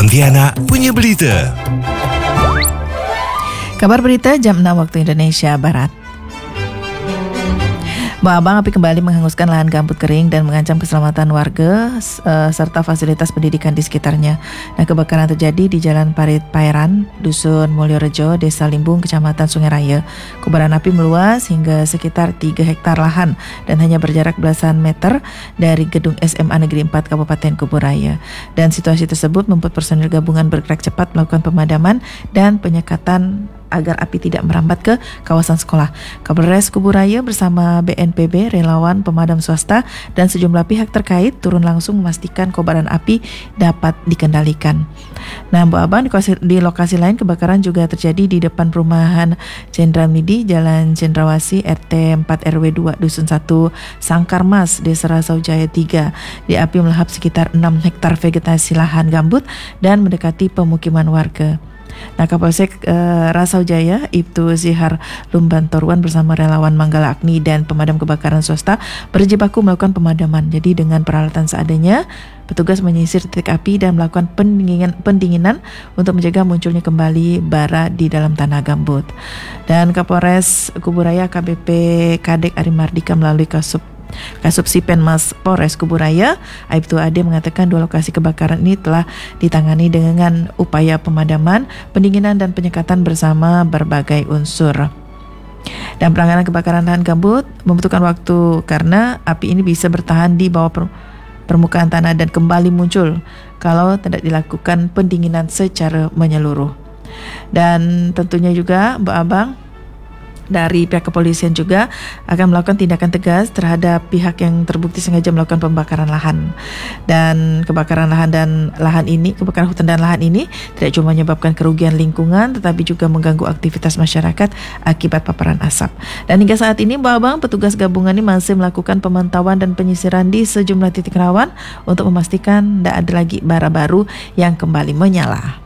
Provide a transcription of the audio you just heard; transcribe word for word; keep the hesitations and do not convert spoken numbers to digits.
Pontianak punya berita. Kabar berita jam enam waktu Indonesia Barat. Abang api kembali menghanguskan lahan gambut kering dan mengancam keselamatan warga uh, serta fasilitas pendidikan di sekitarnya. Nah, kebakaran terjadi di Jalan Parit Pairan, Dusun Mulyorejo, Desa Limbung, Kecamatan Sungai Raya. Kobaran api meluas hingga sekitar tiga hektar lahan dan hanya berjarak belasan meter dari gedung S M A Negeri empat Kabupaten Kuburaya. Dan situasi tersebut membuat personil gabungan bergerak cepat melakukan pemadaman dan penyekatan agar api tidak merambat ke kawasan sekolah. Kapolres Kuburaya bersama B N P B, relawan, pemadam swasta, dan sejumlah pihak terkait turun langsung memastikan kobaran api dapat dikendalikan. Nah, Bu Abang, di lokasi, di lokasi lain kebakaran juga terjadi di depan perumahan Jenderal Midi, Jalan Cendrawasih, R T empat R W dua, Dusun satu, Sangkarmas, Desa Rasaujaya tiga. Di api melahap sekitar enam hektar vegetasi lahan gambut dan mendekati pemukiman warga. Nah, Kapolsek uh, Rasaujaya, Ibtu Zihar Lumbantoruan bersama relawan Manggala Agni dan pemadam kebakaran swasta berjibaku melakukan pemadaman. Jadi dengan peralatan seadanya, petugas menyisir titik api dan melakukan pendinginan, pendinginan untuk mencegah munculnya kembali bara di dalam tanah gambut. Dan Kapolres Kuburaya K B P Kadek Ari Mardika melalui Kasub Kasubsi Penmas Polres Kuburaya, Aibtu Ade mengatakan dua lokasi kebakaran ini telah ditangani dengan upaya pemadaman, pendinginan dan penyekatan bersama berbagai unsur. Dan penanganan kebakaran lahan gambut membutuhkan waktu karena api ini bisa bertahan di bawah permukaan tanah dan kembali muncul kalau tidak dilakukan pendinginan secara menyeluruh. Dan tentunya juga Mbak Abang, dari pihak kepolisian juga akan melakukan tindakan tegas terhadap pihak yang terbukti sengaja melakukan pembakaran lahan. Dan kebakaran lahan dan lahan ini, kebakaran hutan dan lahan ini tidak cuma menyebabkan kerugian lingkungan tetapi juga mengganggu aktivitas masyarakat akibat paparan asap. Dan hingga saat ini, Mbak Abang, petugas gabungan ini masih melakukan pemantauan dan penyisiran di sejumlah titik rawan untuk memastikan tidak ada lagi bara baru yang kembali menyala.